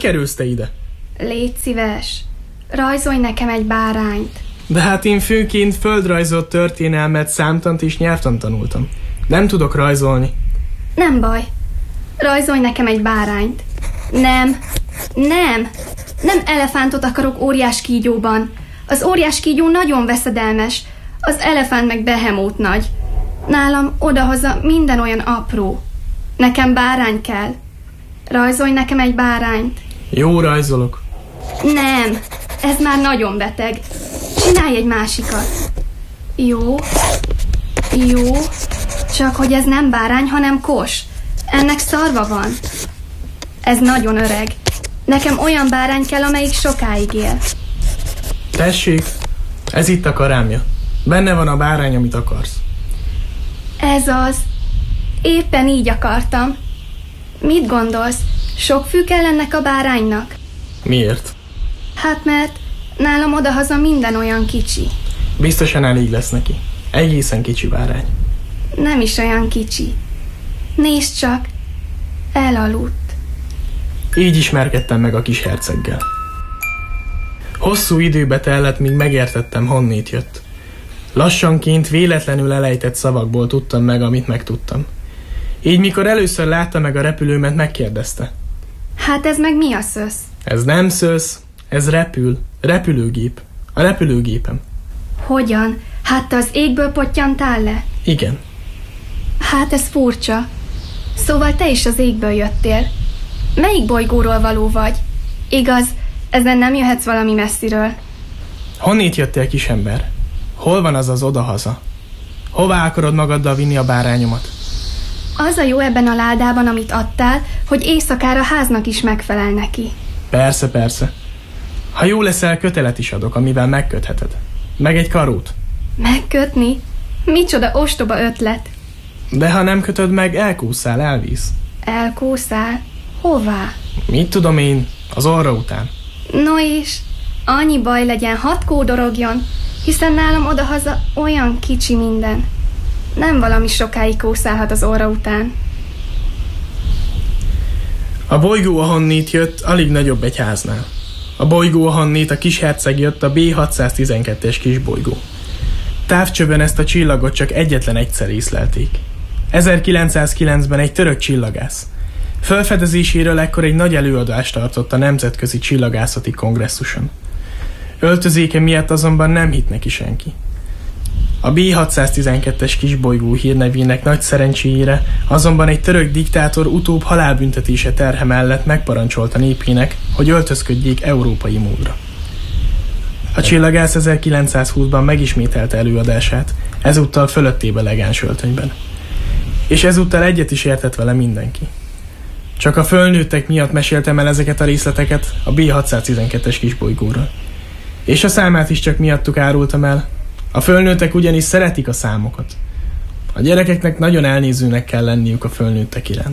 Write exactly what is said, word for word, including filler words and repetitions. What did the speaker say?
kerülsz te ide? Légy szíves, rajzolj nekem egy bárányt. De hát én főként földrajzot, történelmet, számtant és nyelvtant tanultam. Nem tudok rajzolni. Nem baj. Rajzolj nekem egy bárányt. Nem, nem, nem elefántot akarok óriás kígyóban. Az óriás kígyó nagyon veszedelmes, az elefánt meg behemót nagy. Nálam odahaza minden olyan apró. Nekem bárány kell. Rajzolj nekem egy bárányt. Jó, rajzolok. Nem, ez már nagyon beteg. Csinálj egy másikat. Jó, jó, csak hogy ez nem bárány, hanem kos. Ennek szarva van. Ez nagyon öreg. Nekem olyan bárány kell, amelyik sokáig él. Tessék, ez itt a karámja. Benne van a bárány, amit akarsz. Ez az. Éppen így akartam. Mit gondolsz? Sok fű kell ennek a báránynak? Miért? Hát mert nálam odahaza minden olyan kicsi. Biztosan elég lesz neki. Egészen kicsi bárány. Nem is olyan kicsi. Nézd csak, elaludt. Így ismerkedtem meg a kis herceggel. Hosszú időbe tellett, míg megértettem, honnét jött. Lassanként, véletlenül elejtett szavakból tudtam meg, amit megtudtam. Így mikor először látta meg a repülőmet, megkérdezte. Hát ez meg mi a szösz? Ez nem szösz, ez repül. Repülőgép. A repülőgépem. Hogyan? Hát te az égből pottyantál le? Igen. Hát ez furcsa. Szóval te is az égből jöttél. Melyik bolygóról való vagy? Igaz, ezen nem jöhetsz valami messziről. Honnét jöttél, kisember? Hol van az az odahaza? Hová akarod magaddal vinni a bárányomat? Az a jó ebben a ládában, amit adtál, hogy éjszakára háznak is megfelel neki. Persze, persze. Ha jó leszel, kötelet is adok, amivel megkötheted. Meg egy karót. Megkötni? Micsoda ostoba ötlet. De ha nem kötöd meg, elkúszál, elvísz. Elkúszál? Hová? Mit tudom én, az orra után. No és, annyi baj legyen, hadd kódorogjon, hiszen nálam odahaza olyan kicsi minden. Nem valami sokáig kószálhat az orra után. A bolygó, ahonnét jött, alig nagyobb egy háznál. A bolygó, ahonnét a kis herceg jött, a bé hatszáztizenkettes kisbolygó. Távcsőben ezt a csillagot csak egyetlen egyszer észlelték. ezerkilencszázkilencben egy török csillagász. Felfedezéséről ekkor egy nagy előadást tartott a Nemzetközi Csillagászati Kongresszuson. Öltözéke miatt azonban nem hitt neki senki. A bé hatszáztizenkettes kisbolygó hírnevének nagy szerencséjére azonban egy török diktátor utóbb halálbüntetése terhe mellett megparancsolta népének, hogy öltözködjék európai módra. A csillagász ezerkilencszázhúszban megismételte előadását, ezúttal fölöttébb elegáns öltönyben. És ezúttal egyet is értett vele mindenki. Csak a fölnőttek miatt meséltem el ezeket a részleteket a bé hatszáztizenkettes kisbolygóról. És a számát is csak miattuk árultam el. A fölnőttek ugyanis szeretik a számokat. A gyerekeknek nagyon elnézőnek kell lenniük a fölnőttek iránt.